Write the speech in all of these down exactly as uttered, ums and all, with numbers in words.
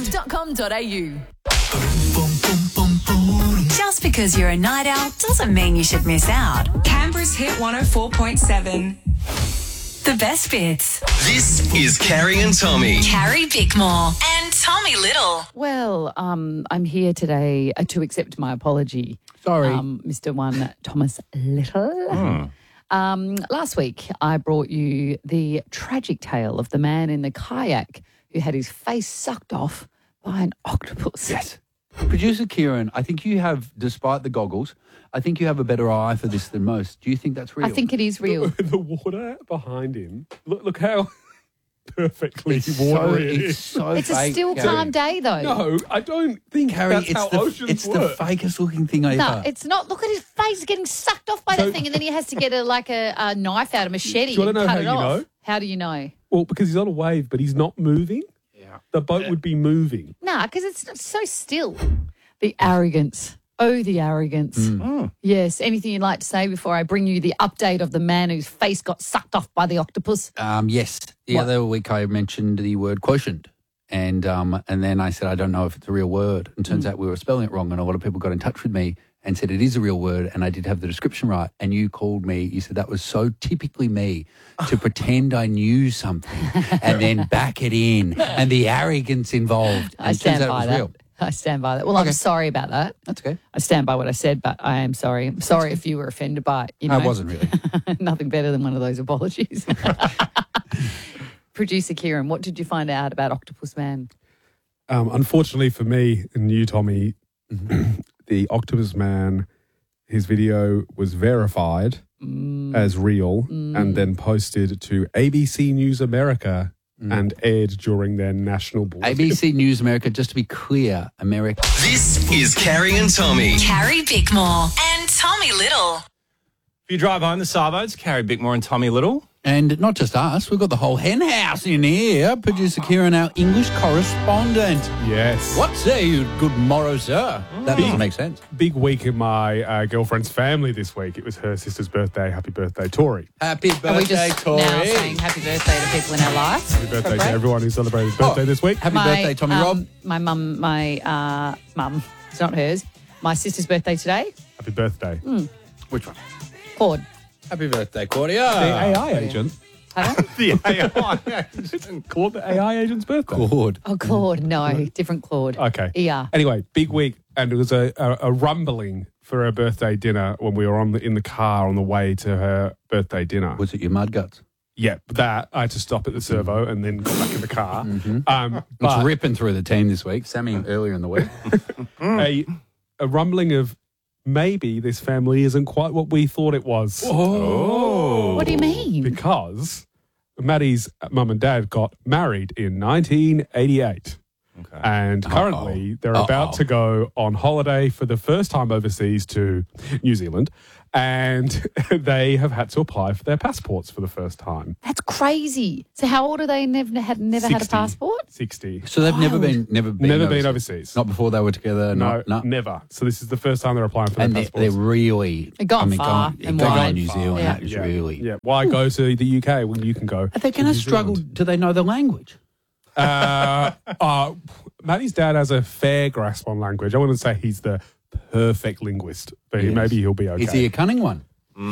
dot com dot a u. Just because you're a night owl doesn't mean you should miss out. Canberra's Hit one oh four point seven. The best bits. This is Carrie and Tommy. Carrie Bickmore and Tommy Little. Well, um, I'm here today uh, to accept my apology. Sorry. Um, Mister One Thomas Little. Mm. Um, last week, I brought you the tragic tale of the man in the kayak who had his face sucked off by an octopus. Yes. Producer Kieran, I think you have, despite the goggles, I think you have a better eye for this than most. Do you think that's real? I think it is real. The water behind him. Look, look how perfectly it's watery so, it it's is. so It's a fake, still Gary. calm day, though. No, I don't think Harry, that's it's how the oceans it's work. the fakest looking thing ever. No, it's not. Look at his face getting sucked off by So- the thing, and then he has to get a like a, a knife out, a machete, Do you wanna and know cut how it you off. know? How do you know? Well, because he's on a wave, but he's not moving. Yeah. The boat would be moving. Nah, because it's so still. The arrogance. Oh, the arrogance. Mm. Yes. Anything you'd like to say before I bring you the update of the man whose face got sucked off by the octopus? Um, yes. The What? other week I mentioned the word quotient. And um, and then I said, I don't know if it's a real word. And turns out we were spelling it wrong. And a lot of people got in touch with me and said it is a real word. And I did have the description right. And you called me. You said that was so typically me to pretend I knew something and then back it in. And the arrogance involved. And I it turns stand out it by was that. real. I stand by that. Well, Okay. I'm sorry about that. That's okay. I stand by what I said, but I am sorry. I'm sorry if you were offended by it. You know? I wasn't really. Nothing better than one of those apologies. Producer Kieran, what did you find out about Octopus Man? Um, unfortunately for me and you, Tommy, the Octopus Man, his video was verified as real and then posted to A B C News America and aired during their national bulletin. A B C News America, just to be clear, America. This is Carrie and Tommy. Carrie Bickmore and Tommy Little. If you drive home, the Savo's, Carrie Bickmore and Tommy Little. And not just us, we've got the whole hen house in here. Producer Kieran, our English correspondent. Yes. What say you, good morrow, sir? That doesn't make sense. Big week in my uh, girlfriend's family this week. It was her sister's birthday. Happy birthday, Tori. Happy birthday, Are we just Tori. now saying happy birthday to people in our lives? Happy birthday to everyone who celebrated his birthday Oh. this week. Happy birthday, Tommy um, Rob. My mum, my uh, mum, it's not hers. My sister's birthday today. Happy birthday. Which one? Claude. Happy birthday, Claudia. The A I agent. Pardon? The A I agent. Called the A I agent's birthday. Claude. Oh, Claude. No, different Claude. Okay. Yeah. Anyway, big week, and it was a, a, a rumbling for her birthday dinner when we were on the, in the car on the way to her birthday dinner. Was it your mud guts? Yeah, that I had to stop at the servo and then got back in the car. Um, It's but ripping through the team this week. Sammy earlier in the week. a, a rumbling of maybe this family isn't quite what we thought it was. Oh. What do you mean? Because Maddie's mum and dad got married in nineteen eighty-eight. Okay. And currently Uh-oh. they're about Uh-oh. to go on holiday for the first time overseas to New Zealand. And they have had to apply for their passports for the first time. That's crazy. So how old are they? Never had never had a sixty. passport? sixty. So they've never been, never been, Never been overseas. Not before they were together. No, not, no. never. So this is the first time they're applying for And their they're, they're passports. really. They've gone I mean, far Gone, and they're wide. going to New Zealand. Yeah. That is yeah. really. Yeah. Why go to the U K when you can go? Are they going to New struggle? Zealand? Do they know the language? Uh, uh, Maddie's dad has a fair grasp on language. I wouldn't say he's the perfect linguist, but he, Yes. maybe he'll be okay. Is he a cunning one?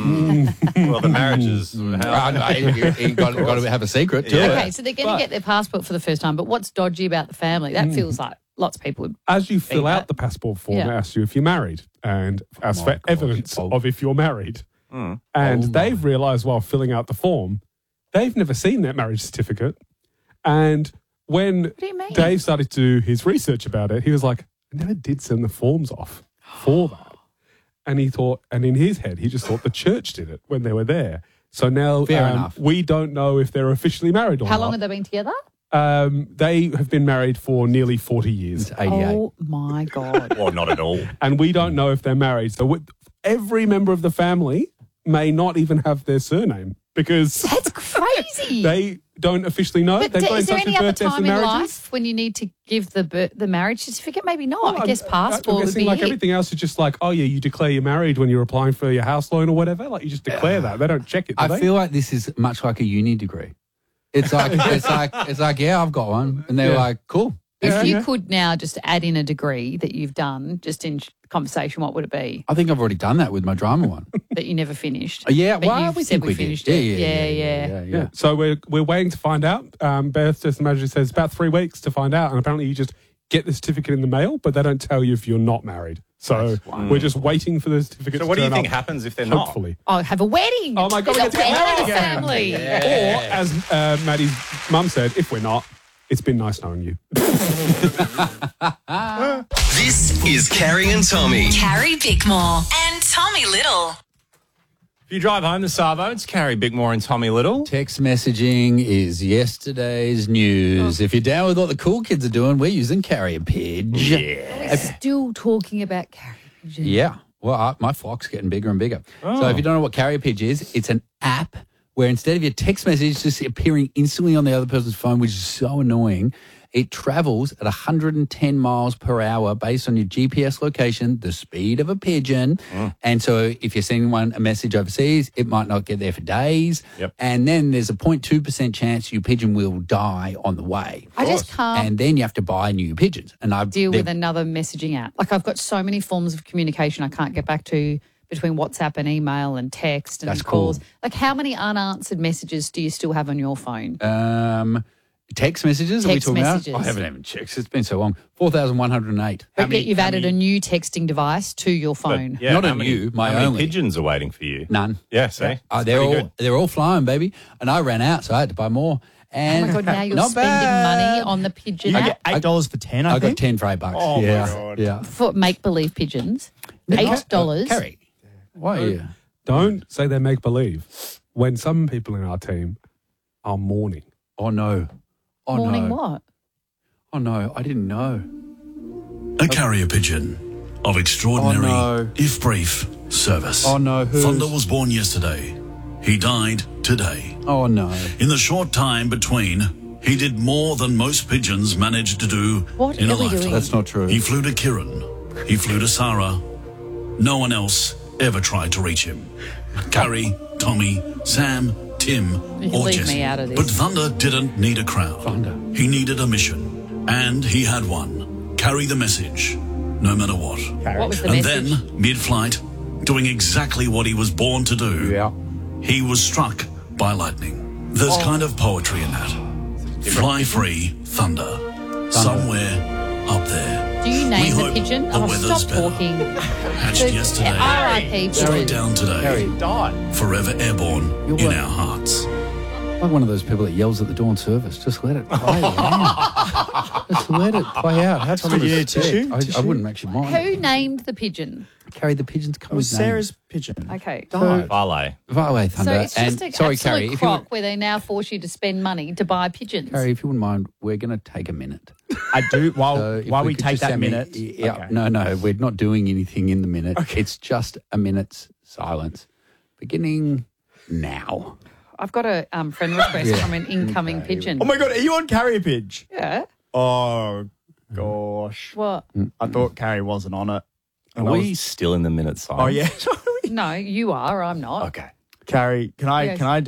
Well, the marriage is Uh, how. no, he, he got, got to have a secret to Yeah. it. Okay, so they're going to But- get their passport for the first time, but what's dodgy about the family? That feels like lots of people would. As you fill Feedback. out the passport form, Yeah. it asks you if you're married and asks my for God, evidence oh. of if you're married. Mm. And Oh they've realised while filling out the form, they've never seen that marriage certificate. And when What do you mean? Dave started to do his research about it, he was like, I never did send the forms off for that. And he thought, and in his head, he just thought the church did it when they were there. So now Fair um, enough. we don't know if they're officially married or How not. long have they been together? Um, they have been married for nearly forty years. It's eighty-eight. Oh my God. Well, not at all. And we don't know if they're married. So with, every member of the family may not even have their surname because That's crazy. they don't officially know. but They've d- got in is there touch any with other birth deaths time and in marriages. life when you need to give the bir- the marriage certificate? Maybe not. Well, I guess I'm- passport I'm would guessing be like it. everything else is just like, oh yeah, you declare you're married when you're applying for your house loan or whatever. Like you just declare that. They don't check it. Do I they? feel like this is much like a uni degree. It's like it's like it's like yeah, I've got one, and they're Yeah. like, cool, If you could now just add in a degree that you've done just in conversation, what would it be? I think I've already done that with my drama one. That you never finished. Uh, yeah, But well, you've we said think we we did. finished Yeah, it. yeah, Yeah, yeah, yeah. yeah, yeah. Yeah. So we're we're waiting to find out. Um, Beth just magically says about three weeks to find out, and apparently you just get the certificate in the mail, but they don't tell you if you're not married. So we're just waiting for the certificate. So to what do you turn think up, happens if they're not? Hopefully. Oh, have a wedding. Oh my God, we There's get to a get wedding married in the again. family. Or as uh, Maddie's mum said, if we're not, it's been nice knowing you. This is Carrie and Tommy. Carrie Bickmore and Tommy Little. If you drive home the Savo, it's Carrie Bickmore and Tommy Little. Text messaging is yesterday's news. If you're down with what the cool kids are doing, we're using Carrier Pidge. We're still talking about carrier pigeons. Yeah. Well, I, my flock's getting bigger and bigger. So if you don't know what Carrier Pidge is, it's an app where instead of your text message just appearing instantly on the other person's phone, which is so annoying, it travels at one hundred ten miles per hour based on your G P S location, the speed of a pigeon. Mm. And so if you're sending one a message overseas, it might not get there for days. Yep. And then there's a zero point two percent chance your pigeon will die on the way. I just can't And then you have to buy new pigeons. And I've deal they're- with another messaging app. Like I've got so many forms of communication I can't get back to between WhatsApp and email and text and That's calls. cool. Like how many unanswered messages do you still have on your phone? Um, text messages? Text are we talking messages. about? I haven't even checked. It's been so long. four thousand one hundred eight. But yet you've added a new texting device to your But, phone. yeah, Not how a many- new, my how many only. pigeons are waiting for you? None. Yeah, see? Uh, It's they're all pretty good. they're all flying, baby. And I ran out, so I had to buy more. Oh And my God, now you're not spending bad. money on the pigeon You app get eight dollars for ten. I, I got think. ten for eight bucks. Oh, my yeah. God. Yeah. for make-believe pigeons. eight dollars. Carrie, why are you? Don't say they make believe when some people in our team are mourning. Oh no. Oh Morning no. what? Oh no, I didn't know. A carrier pigeon of extraordinary, Oh, no. if brief, service. Oh, no, who's- Thunder was born yesterday. He died today. Oh no. In the short time between, he did more than most pigeons manage to do What in a are we lifetime. doing? That's not true. He flew to Kiran. He flew to Sarah. No one else ever tried to reach him. Carrie, Tommy, Sam, Tim, You can or leave Jesse. me out of this. But Thunder didn't need a crowd. Thunder. He needed a mission. And he had one. Carry the message, no matter what. What was the and message? then, mid-flight, doing exactly what he was born to do, Yeah. he was struck by lightning. There's kind of poetry in that. Fly free, thunder. Somewhere up there. Do you We name the hope pigeon? the Oh, weather's stop better. talking. Hatched The- yesterday, R I P struck down today, Carrie, Died. forever airborne You're in what? our hearts. I'm one of those people that yells at the dawn service. Just let it play out. Just let it play out. Have some Tommy, you need respect. tissue? I, I Tissue? wouldn't actually mind. Who named the pigeon? Carry the pigeons come It was with Sarah's pigeon. Okay. names. Valet. Valet So Thunder. it's just and an sorry, absolute Carrie, if you, crock where they now force you to spend money to buy pigeons. Carrie, if you wouldn't mind, we're going to take a minute. I do. While So if while we, could take just that send me- minute. yeah, Okay. no, no, we're not doing anything in the minute. It's just a minute's silence, beginning now. I've got a um, friend request Yeah. from an incoming Okay. pigeon. Oh my god, are you on Carrier Pidge? Yeah. Oh gosh, What? I thought Carrie wasn't on it. Are And I we was- still in the minute sign? Oh yeah, No, you are. I'm not. Okay. Carrie, can I Yes. can I